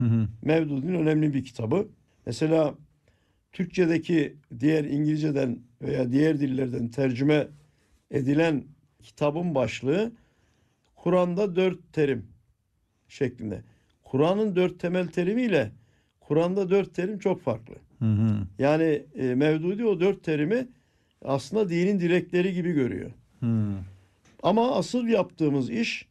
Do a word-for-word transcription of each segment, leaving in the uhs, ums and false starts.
Hı hı. Mevdudi'nin önemli bir kitabı. Mesela Türkçedeki diğer İngilizceden veya diğer dillerden tercüme edilen kitabın başlığı Kur'an'da dört terim şeklinde. Kur'an'ın dört temel terimiyle Kur'an'da dört terim çok farklı. Hı hı. Yani e, Mevdudi o dört terimi aslında dinin direkleri gibi görüyor. Hı Ama asıl yaptığımız iş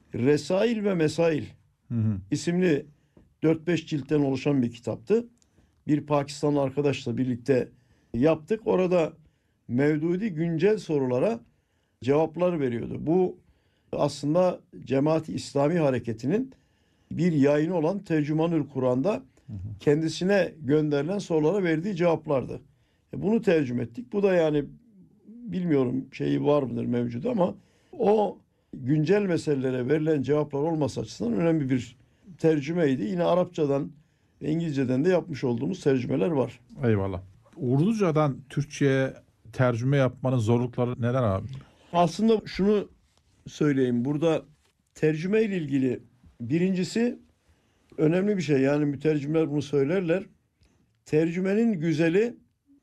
Resail ve Mesail hı. Hı. isimli dört beş ciltten oluşan bir kitaptı. Bir Pakistanlı arkadaşla birlikte yaptık. Orada Mevdudi güncel sorulara cevaplar veriyordu. Bu aslında Cemaat-i İslami Hareketi'nin bir yayını olan Tercümanül Kur'an'da kendisine gönderilen sorulara verdiği cevaplardı. E, Bunu tercüme ettik. Bu da yani bilmiyorum şeyi var mıdır mevcut ama o güncel meselelere verilen cevaplar olması açısından önemli bir tercümeydi. Yine Arapçadan ve İngilizceden de yapmış olduğumuz tercümeler var. Eyvallah. Urducadan Türkçe'ye tercüme yapmanın zorlukları neler abi? Aslında şunu söyleyeyim. Burada tercüme ile ilgili birincisi önemli bir şey. Yani mütercimler bunu söylerler. Tercümenin güzeli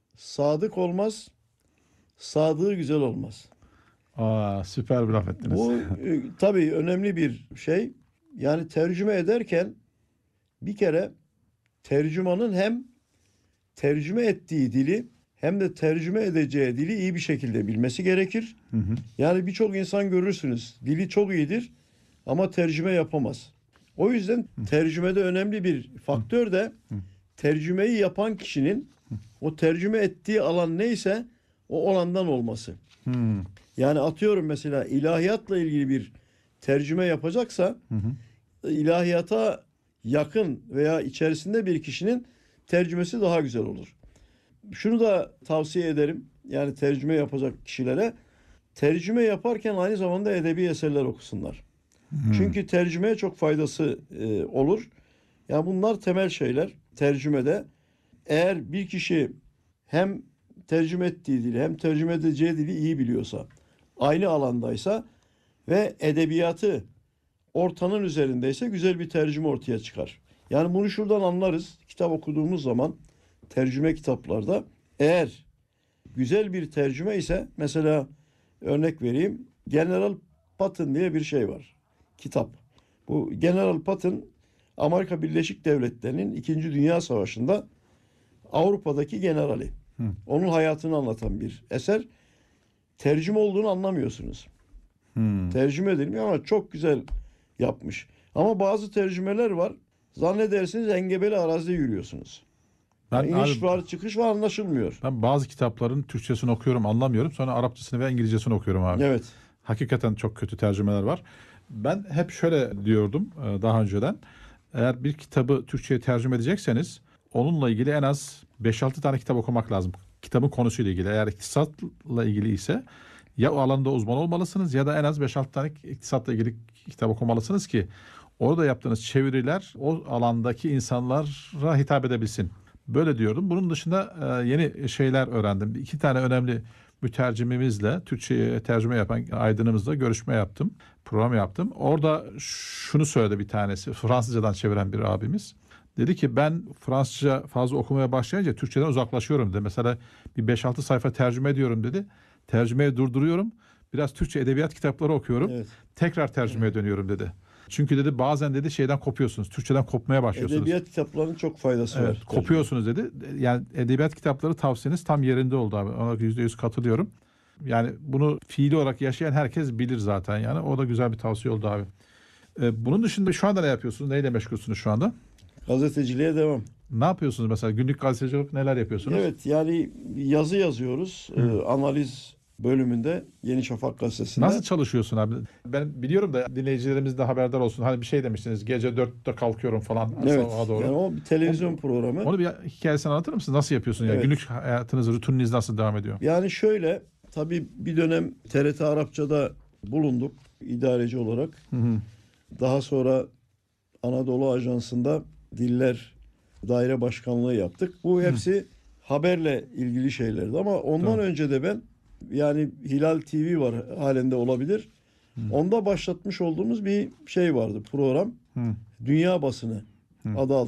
sadık olmaz, sadığı güzel olmaz. Aa, süper bir laf ettiniz. Bu e, tabii önemli bir şey. Yani tercüme ederken bir kere tercümanın hem tercüme ettiği dili hem de tercüme edeceği dili iyi bir şekilde bilmesi gerekir. Hı hı. Yani birçok insan görürsünüz. Dili çok iyidir ama tercüme yapamaz. O yüzden tercümede önemli bir faktör de tercümeyi yapan kişinin o tercüme ettiği alan neyse o alandan olması. Hı Yani atıyorum mesela ilahiyatla ilgili bir tercüme yapacaksa hı. Hı. ilahiyata yakın veya içerisinde bir kişinin tercümesi daha güzel olur. Şunu da tavsiye ederim. Yani tercüme yapacak kişilere tercüme yaparken aynı zamanda edebi eserler okusunlar. Çünkü tercümeye çok faydası e, olur. Yani bunlar temel şeyler tercümede. Eğer bir kişi hem tercüme ettiği dili hem tercüme edeceği dili iyi biliyorsa, aynı alandaysa ve edebiyatı ortanın üzerindeyse güzel bir tercüme ortaya çıkar. Yani bunu şuradan anlarız. Kitap okuduğumuz zaman tercüme kitaplarda eğer güzel bir tercüme ise mesela örnek vereyim. General Patton diye bir şey var. Kitap. Bu General Patton Amerika Birleşik Devletleri'nin İkinci Dünya Savaşı'nda Avrupa'daki generali. Hı. Onun hayatını anlatan bir eser. Tercüme olduğunu anlamıyorsunuz. Hı. Tercüme edilmiyor ama çok güzel yapmış. Ama bazı tercümeler var. Zannedersiniz engebeli arazide yürüyorsunuz. Ben Yani iniş abi, var, çıkış var anlaşılmıyor. ben bazı kitapların Türkçesini okuyorum, anlamıyorum. Sonra Arapçasını ve İngilizcesini okuyorum abi. Evet. Hakikaten çok kötü tercümeler var. Ben hep şöyle diyordum e, daha önceden. Eğer bir kitabı Türkçe'ye tercüme edecekseniz onunla ilgili en az beş altı tane kitap okumak lazım. Kitabın konusuyla ilgili. Eğer iktisatla ilgili ise ya o alanda uzman olmalısınız ya da en az beş altı tane iktisatla ilgili kitap okumalısınız ki orada yaptığınız çeviriler o alandaki insanlara hitap edebilsin. Böyle diyordum. Bunun dışında e, yeni şeyler öğrendim. İki tane önemli mütercimimizle Türkçe'ye tercüme yapan aydınımızla görüşme yaptım. Program yaptım. Orada şunu söyledi bir tanesi. Fransızcadan çeviren bir abimiz. Dedi ki ben Fransızca fazla okumaya başlayınca Türkçeden uzaklaşıyorum dedi. Mesela bir beş altı sayfa tercüme ediyorum dedi. Tercümeyi durduruyorum. Biraz Türkçe edebiyat kitapları okuyorum. Evet. Tekrar tercümeye dönüyorum dedi. Çünkü dedi bazen dedi şeyden kopuyorsunuz. Türkçeden kopmaya başlıyorsunuz. Edebiyat kitaplarının çok faydası Evet, var. kopuyorsunuz dedi. Yani edebiyat kitapları tavsiyeniz tam yerinde oldu abi. Ona yüzde yüz katılıyorum. Yani bunu fiili olarak yaşayan herkes bilir zaten yani. O da güzel bir tavsiye oldu abi. Ee, bunun dışında şu anda ne yapıyorsunuz? Neyle meşgulsünüz şu anda? Gazeteciliğe devam. Ne yapıyorsunuz mesela? Günlük gazetecilik neler yapıyorsunuz? Evet yani yazı yazıyoruz. Ee, analiz bölümünde Yeni Şafak gazetesinde. Nasıl çalışıyorsun abi? Ben biliyorum da dinleyicilerimiz de haberdar olsun. Hani bir şey demiştiniz. Gece dörtte kalkıyorum falan. Evet. Sabaha doğru. Yani o bir televizyon Onu- programı. Onu bir hikayesini anlatır mısınız? Nasıl yapıyorsun? Yani Evet. günlük hayatınız, rutininiz nasıl devam ediyor? Yani şöyle tabii bir dönem T R T Arapça'da bulunduk idareci olarak. Hı hı. Daha sonra Anadolu Ajansı'nda Diller Daire Başkanlığı yaptık. Bu hepsi haberle ilgili şeylerdi ama ondan Tamam. önce de ben yani Hilal T V var halinde olabilir. Onda başlatmış olduğumuz bir şey vardı program. Hı. Dünya basını. adı altında.